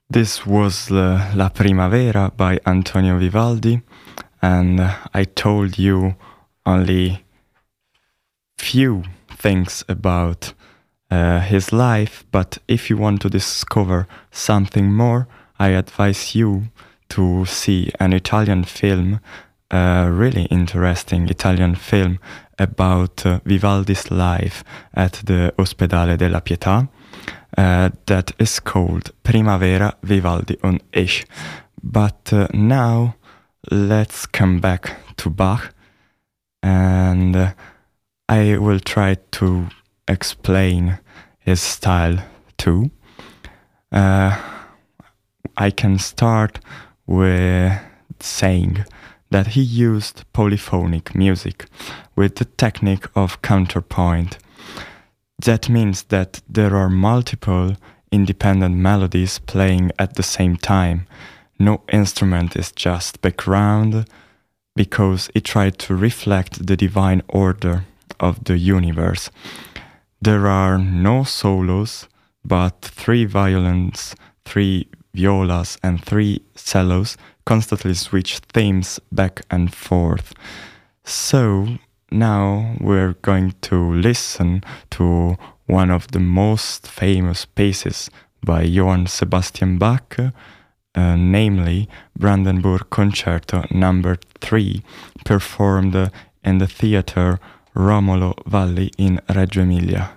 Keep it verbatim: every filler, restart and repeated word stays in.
This was uh, La Primavera by Antonio Vivaldi, and uh, I told you only few things about uh, his life, but if you want to discover something more, I advise you to see an Italian film, a really interesting Italian film about uh, Vivaldi's life at the Ospedale della Pietà. Uh, that is called Primavera Vivaldi und ich. But uh, now let's come back to Bach, and uh, I will try to explain his style too. Uh, I can start with saying that he used polyphonic music with the technique of counterpoint. That means that there are multiple independent melodies playing at the same time. No instrument is just background, because it tried to reflect the divine order of the universe. There are no solos, but three violins, three violas, and three cellos constantly switch themes back and forth. So now we're going to listen to one of the most famous pieces by Johann Sebastian Bach, uh, namely Brandenburg Concerto number three, performed in the theater Romolo Valli in Reggio Emilia.